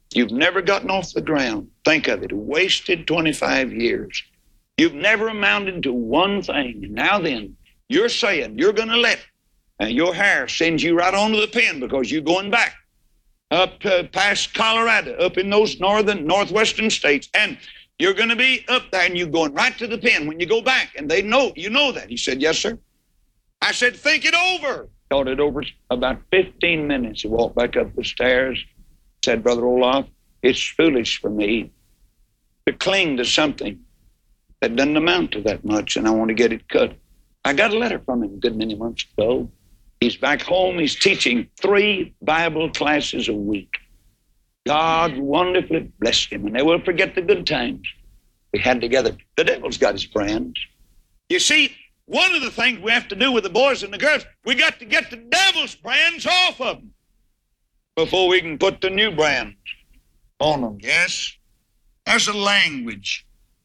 You've never gotten off the ground. Think of it, wasted 25 years. You've never amounted to one thing. And now then, you're saying you're going to let your hair send you right onto the pen because you're going back up past Colorado, up in those northwestern states, and you're going to be up there, and you're going right to the pen when you go back, and they know, you know that. He said, yes, sir. I said, think it over. Thought it over about 15 minutes. He walked back up the stairs, said, Brother Olaf, it's foolish for me to cling to something that doesn't amount to that much, and I want to get it cut. I got a letter from him a good many months ago. He's back home. He's teaching 3 Bible classes a week. God wonderfully blessed him, and they will forget the good times we had together. The devil's got his brands. You see, one of the things we have to do with the boys and the girls, we got to get the devil's brands off of them before we can put the new brands on them. Yes, there's a language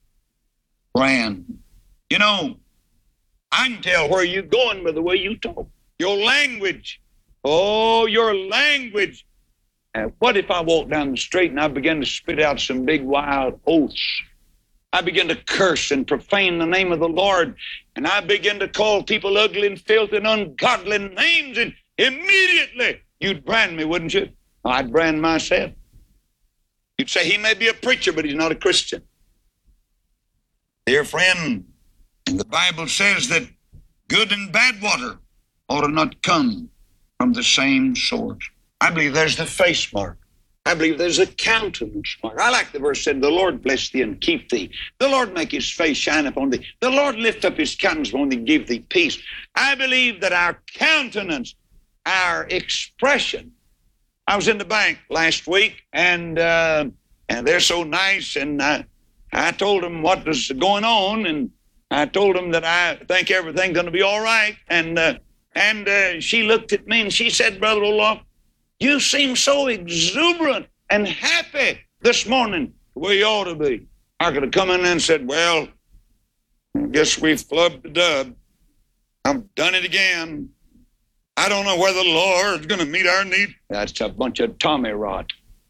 brand. You know, I can tell where you're going by the way you talk. Your language. Oh, your language. What if I walk down the street and I begin to spit out some big wild oaths? I begin to curse and profane the name of the Lord, and I begin to call people ugly and filthy and ungodly names, and immediately you'd brand me, wouldn't you? I'd brand myself. You'd say he may be a preacher, but he's not a Christian. Dear friend, the Bible says that good and bad water ought to not come from the same source. I believe there's the face mark. I believe there's a countenance mark. I like the verse said, the Lord bless thee and keep thee. The Lord make his face shine upon thee. The Lord lift up his countenance upon thee and give thee peace. I believe that our countenance, our expression. I was in the bank last week, and they're so nice, and I told them what was going on, and I told them that I think everything's going to be all right, and she looked at me and she said, Brother Olaf, you seem so exuberant and happy this morning, the way you ought to be. I could have come in and said, well, I guess we've flubbed the dub. I've done it again. I don't know whether the Lord's going to meet our need. That's a bunch of Tommy rot.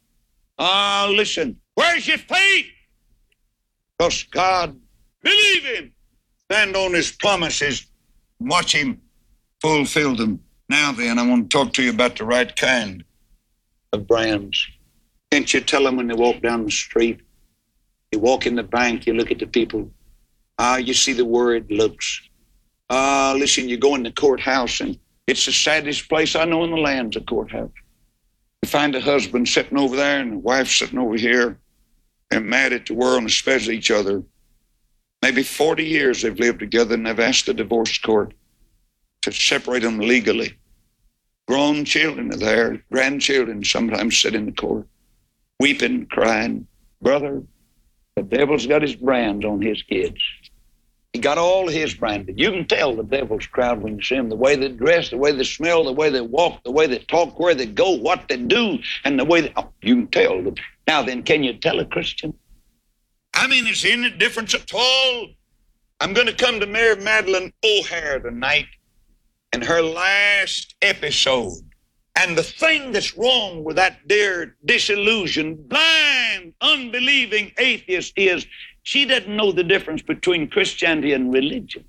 Listen, where's your faith? Because God, believe him. Stand on his promises. Watch him fulfill them. Now then, I want to talk to you about the right kind of brands. Can't you tell them when they walk down the street? You walk in the bank, you look at the people. You see the word looks. Listen, you go in the courthouse, and it's the saddest place I know in the land, the courthouse. You find a husband sitting over there and a wife sitting over here. They're mad at the world and especially each other. Maybe 40 years they've lived together, and they've asked the divorce court to separate them legally. Grown children are there, grandchildren sometimes sit in the court, weeping, crying. Brother, the devil's got his brand on his kids. He got all his branded. You can tell the devil's crowd when you see them, the way they dress, the way they smell, the way they walk, the way they talk, where they go, what they do, and the way they, you can tell them. Now then, can you tell a Christian? I mean, is there any difference at all? I'm going to come to Mary Madeline O'Hare tonight in her last episode. And the thing that's wrong with that dear disillusioned, blind, unbelieving atheist is she doesn't know the difference between Christianity and religion.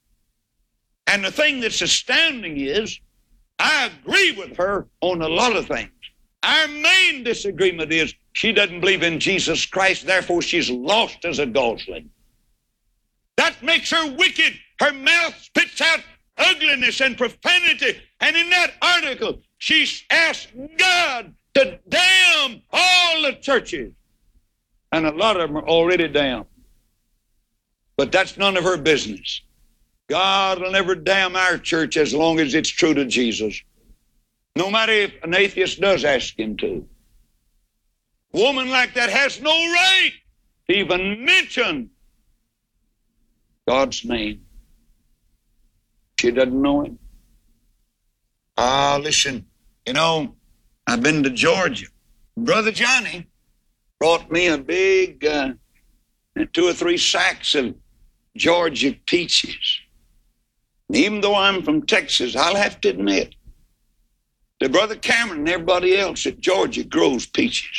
And the thing that's astounding is I agree with her on a lot of things. Our main disagreement is she doesn't believe in Jesus Christ, therefore she's lost as a gosling. That makes her wicked. Her mouth spits out ugliness and profanity. And in that article, she asked God to damn all the churches. And a lot of them are already damned. But that's none of her business. God will never damn our church as long as it's true to Jesus. No matter if an atheist does ask him to. A woman like that has no right to even mention God's name. She doesn't know him. Listen, you know, I've been to Georgia. Brother Johnny brought me a big 2 or 3 sacks of Georgia peaches. And even though I'm from Texas, I'll have to admit that Brother Cameron and everybody else at Georgia grows peaches.